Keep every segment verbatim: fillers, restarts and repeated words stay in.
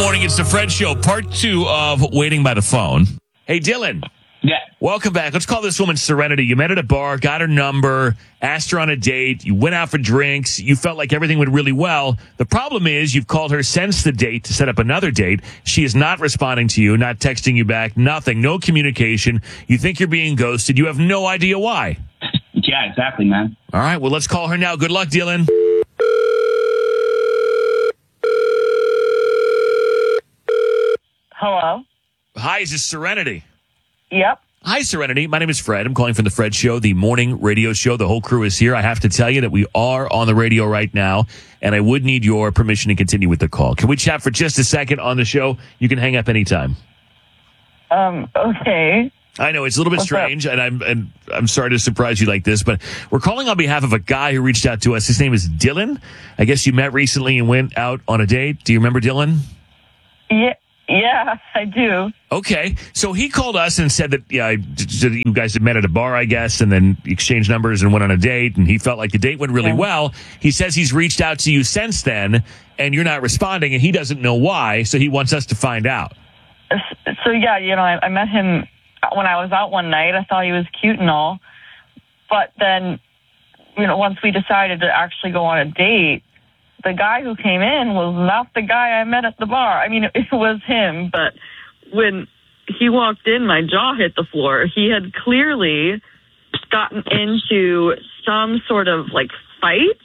morning. It's the Fred Show, part two of Waiting by the Phone. Hey, Dylan. Yeah. Welcome back. Let's call this woman Serenity. You met at a bar, got her number, asked her on a date. You went out for drinks. You felt like everything went really well. The problem is you've called her since the date to set up another date. She is not responding to you, not texting you back, nothing, no communication. You think you're being ghosted. You have no idea why. Yeah, exactly, man. All right, well, let's call her now. Good luck, Dylan. Hello? Hi, is this Serenity? Yep. Hi, Serenity. My name is Fred. I'm calling from the Fred Show, the morning radio show. The whole crew is here. I have to tell you that we are on the radio right now, and I would need your permission to continue with the call. Can we chat for just a second on the show? You can hang up anytime. Um, okay. I know it's a little bit What's strange, and I'm and I'm sorry to surprise you like this, but we're calling on behalf of a guy who reached out to us. His name is Dylan. I guess you met recently and went out on a date. Do you remember Dylan? Yeah, yeah, I do. Okay, so he called us and said that yeah, you guys had met at a bar, I guess, and then exchanged numbers and went on a date, and he felt like the date went really Yeah. well. He says he's reached out to you since then, and you're not responding, and he doesn't know why, so he wants us to find out. So, yeah, you know, I, I met him when I was out one night. I thought he was cute and all. But then, you know, once we decided to actually go on a date, the guy who came in was not the guy I met at the bar. I mean, it, it was him, but when he walked in, my jaw hit the floor. He had clearly gotten into some sort of, like, fight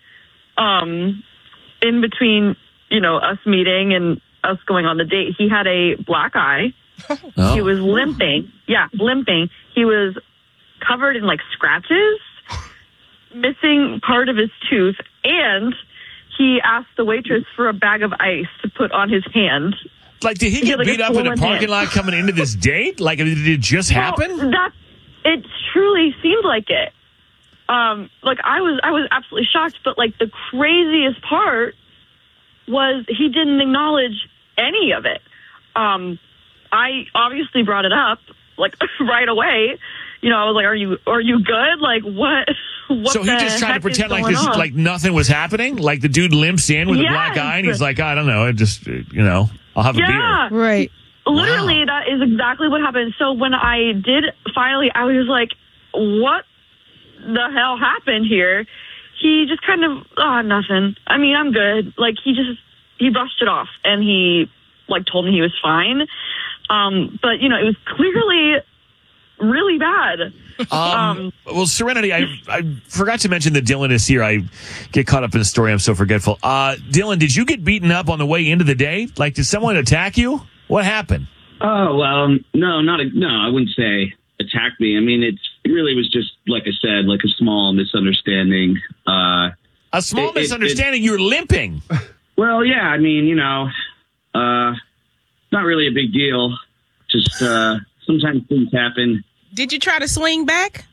um, in between, you know, us meeting and us going on the date. He had a black eye. Oh. He was limping. Yeah, limping. He was covered in, like, scratches, missing part of his tooth, and he asked the waitress for a bag of ice to put on his hand. Like, did he He get had, like, a beat up in a swollen parking hand. lot coming into this date? Like, did it just happen? Well, that, it truly seemed like it. Um, like, I was, I was absolutely shocked, but, like, the craziest part was he didn't acknowledge any of it. Um, I obviously brought it up, like, right away. You know, I was like, "Are you, are you good? Like, what? What?" So he the just tried to heck pretend is like going this, on? like nothing was happening. Like the dude limps in with a black Yes. eye, and he's like, "I don't know, I just, uh, you know, I'll have a Yeah. beer." Right. Literally, Wow. that is exactly what happened. So when I did finally, I was like, "What the hell happened here?" He just kind of, oh, nothing. I mean, I'm good. Like, he just, he brushed it off, and he, like, told me he was fine. Um, but, you know, it was clearly really bad. Um, Um, well, Serenity, I I forgot to mention that Dylan is here. I get caught up in the story. I'm so forgetful. Uh, Dylan, did you get beaten up on the way into the date? Like, did someone attack you? What happened? Oh, well, no, not a, no, I wouldn't say attack me. I mean, it's, it really was just, like I said, like a small misunderstanding. Uh, A small It- it- misunderstanding. You're limping. well, yeah, I mean, you know, uh, not really a big deal. Just, uh, sometimes things happen. Did you try to swing back?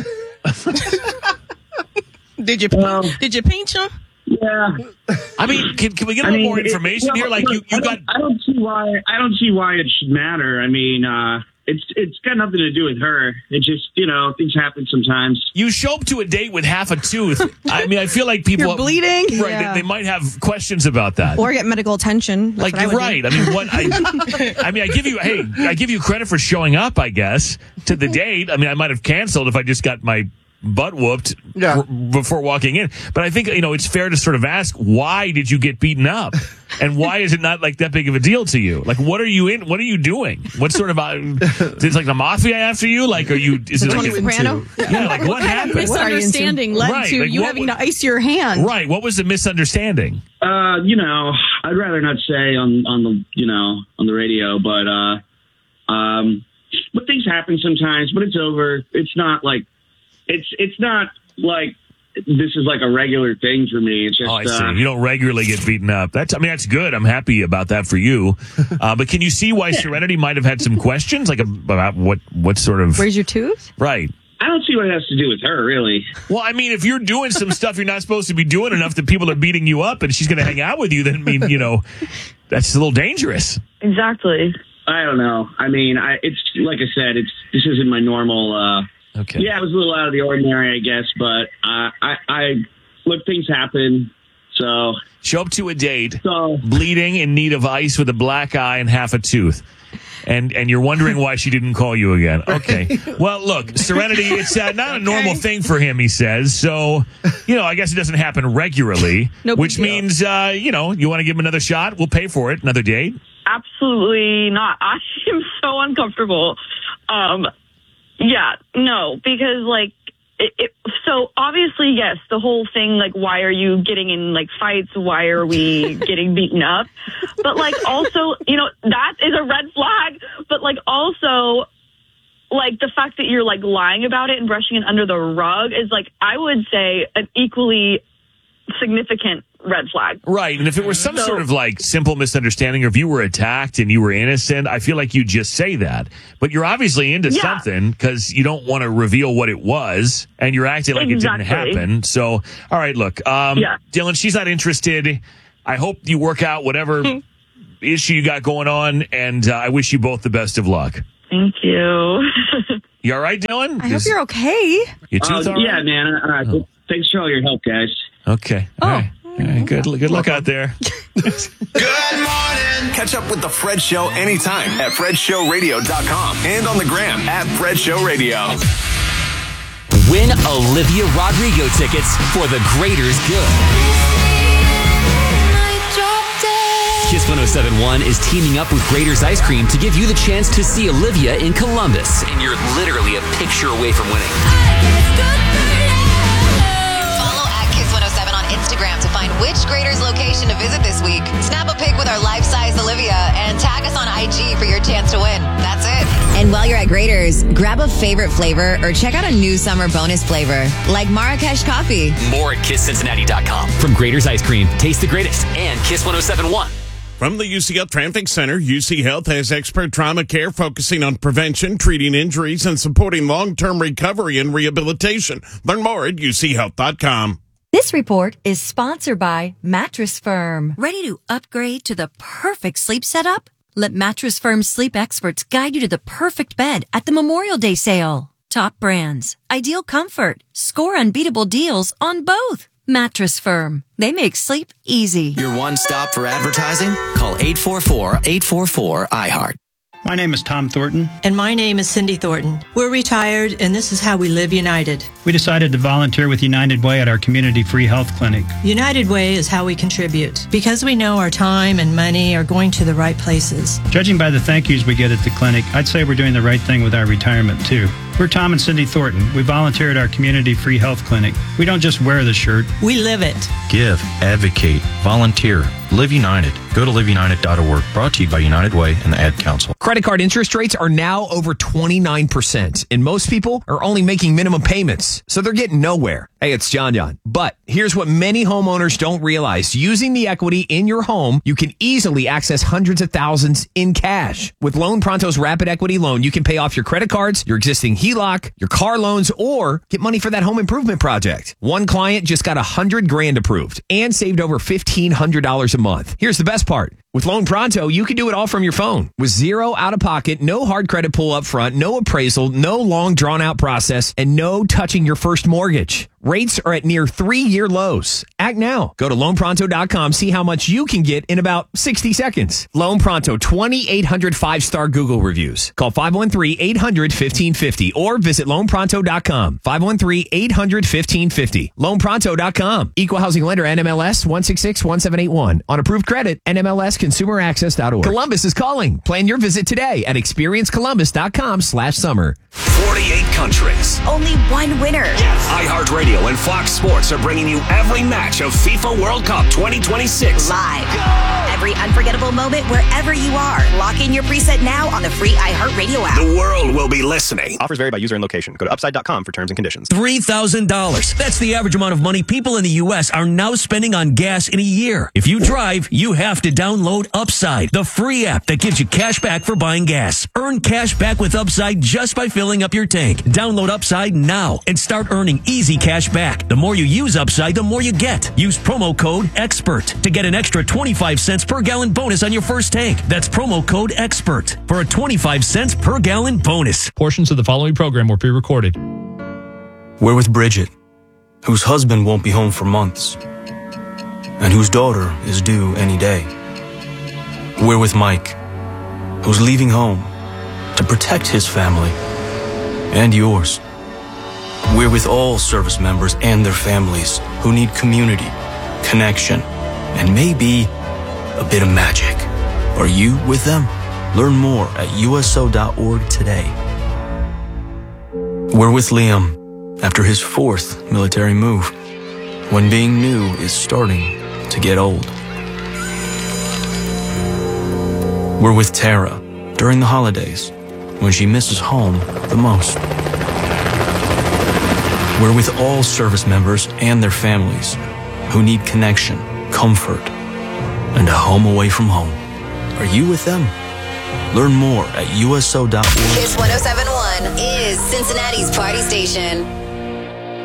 did you Well- did you pinch him? Yeah. I mean, can, can we get a I little mean, more it- information well, here? Like, you, I you don't- got. I don't see why. I don't see why it should matter. I mean, uh, it's it's got nothing to do with her. It just, you know, things happen sometimes. You show up to a date with half a tooth. I mean, I feel like people You're bleeding? Right? Yeah. They, they might have questions about that. Or get medical attention. That's Like, what I would do. right. I mean, what I, I mean, I give you, hey, I give you credit for showing up, I guess, to the date. I mean, I might have canceled if I just got my butt whooped Yeah. r- before walking in. But I think, you know, it's fair to sort of ask, why did you get beaten up? And why is it not like that big of a deal to you? Like, what are you in? What are you doing? What sort of, uh, is it like the mafia after you? Like, are you, is it like, Tony a, Soprano? yeah, like what happened? What are you into? Misunderstanding led Right, to like, you what having was- to ice your hand. Right. What was the misunderstanding? Uh, you know, I'd rather not say on on the you know on the radio, but uh, um, but things happen sometimes. But it's over. It's not like it's it's not like this is like a regular thing for me. It's just Oh, I uh, see. You don't regularly get beaten up. That's, I mean, that's good. I'm happy about that for you. Uh, but can you see why Serenity might have had some questions, like about what, what sort of Where's your tooth? right? I don't see what it has to do with her, really. Well, I mean, if you're doing some stuff you're not supposed to be doing enough that people are beating you up, and she's going to hang out with you, then I mean, you know, that's a little dangerous. Exactly. I don't know. I mean, I it's like I said, it's this isn't my normal. Uh, Okay. Yeah, it was a little out of the ordinary, I guess. But uh, I, I look, things happen. So Show up to a date, So bleeding, in need of ice, with a black eye and half a tooth. And and you're wondering why she didn't call you again. Okay. Well, look, Serenity, it's uh, not a normal thing for him, he says. So, you know, I guess it doesn't happen regularly, No big which deal. means, uh, you know, you want to give him another shot? We'll pay for it. Another date. Absolutely not. I am so uncomfortable. Um, yeah, no, because like, it, it, so obviously, yes, the whole thing, like, why are you getting in like fights? Why are we getting beaten up? But like, also, you know, that is a red flag. But like, also, like the fact that you're like lying about it and brushing it under the rug is like, I would say, an equally significant red flag. Right. And if it was some So- sort of like simple misunderstanding, or if you were attacked and you were innocent, I feel like you just say that. But you're obviously into Yeah. something because you don't want to reveal what it was, and you're acting like Exactly. it didn't happen. So, all right, look, um, Yeah. Dylan, she's not interested. I hope you work out whatever issue you got going on, and uh, I wish you both the best of luck. Thank you. You all right, Dylan? I hope you're okay. Your uh, tooth all yeah, right? man. All right. Oh. Thanks for all your help, guys. Okay. All right. All right. Good, good luck out there. Good morning. Catch up with the Fred Show anytime at fred show radio dot com and on the gram at Fred Show Radio. Win Olivia Rodrigo tickets for the Greater's Good. Kiss one oh seven point one is teaming up with Grater's Ice Cream to give you the chance to see Olivia in Columbus. And you're literally a picture away from winning. Follow at Kiss one oh seven on Instagram to find which Grader's location to visit this week. Snap a pic with our life-size Olivia and tag us on I G for your chance to win. That's it. And while you're at Grader's, grab a favorite flavor or check out a new summer bonus flavor like Marrakesh coffee. More at kiss cincinnati dot com. From Grater's Ice Cream, taste the greatest, and Kiss one oh seven point one. From the U C Health Traffic Center, U C Health has expert trauma care focusing on prevention, treating injuries, and supporting long-term recovery and rehabilitation. Learn more at u c health dot com. This report is sponsored by Mattress Firm. Ready to upgrade to the perfect sleep setup? Let Mattress Firm's sleep experts guide you to the perfect bed at the Memorial Day sale. Top brands, ideal comfort, score unbeatable deals on both. Mattress Firm. They make sleep easy. Your one stop for advertising? Call eight four four, eight four four, I heart. My name is Tom Thornton. And my name is Cindy Thornton. We're retired, and this is how we live united. We decided to volunteer with United Way at our community free health clinic. United Way is how we contribute, because we know our time and money are going to the right places. Judging by the thank yous we get at the clinic, I'd say we're doing the right thing with our retirement, too. We're Tom and Cindy Thornton. We volunteer at our community free health clinic. We don't just wear the shirt. We live it. Give, advocate, volunteer, live united. Go to live united dot org. Brought to you by United Way and the Ad Council. Credit card interest rates are now over twenty-nine percent, and most people are only making minimum payments, so they're getting nowhere. Hey, it's John John. But here's what many homeowners don't realize. Using the equity in your home, you can easily access hundreds of thousands in cash. With Loan Pronto's Rapid Equity Loan, you can pay off your credit cards, your existing H E L O C, your car loans, or get money for that home improvement project. One client just got a hundred grand approved and saved over fifteen hundred dollars a month. Here's the best part. With Loan Pronto, you can do it all from your phone with zero out of pocket, no hard credit pull up front, no appraisal, no long drawn out process, and no touching your first mortgage. Rates are at near three-year lows. Act now. Go to loan pronto dot com. See how much you can get in about sixty seconds. Loan Pronto, twenty-eight hundred five-star Google reviews. Call five one three, eight hundred, fifteen fifty or visit loan pronto dot com. five one three, eight hundred, fifteen fifty. loan pronto dot com. Equal housing lender, N M L S one six six one seven eight one. On approved credit, N M L S consumer access dot org. Columbus is calling. Plan your visit today at experience columbus dot com slash summer. forty-eight countries. Only one winner. iHeartRadio and Fox Sports are bringing you every match of FIFA World Cup twenty twenty-six. Live. Every unforgettable moment wherever you are. Lock in your preset now on the free iHeartRadio app. The world will be listening. Offers vary by user and location. Go to upside dot com for terms and conditions. three thousand dollars. That's the average amount of money people in the U S are now spending on gas in a year. If you drive, you have to download Upside, the free app that gives you cash back for buying gas. Earn cash back with Upside just by filling up your tank. Download Upside now and start earning easy cash back. The more you use Upside, the more you get. Use promo code EXPERT to get an extra twenty-five cents per gallon bonus on your first tank. That's promo code EXPERT for a twenty-five cents per gallon bonus. Portions of the following program were pre-recorded. We're with Bridget, whose husband won't be home for months. and whose daughter is due any day. We're with Mike, who's leaving home to protect his family and yours. We're with all service members and their families who need community, connection, and maybe a bit of magic. Are you with them? Learn more at U S O dot org today. We're with Liam after his fourth military move, when being new is starting to get old. We're with Tara during the holidays, when she misses home the most. We're with all service members and their families who need connection, comfort, and a home away from home. Are you with them? Learn more at U S O dot org. Kiss one oh seven point one is Cincinnati's party station.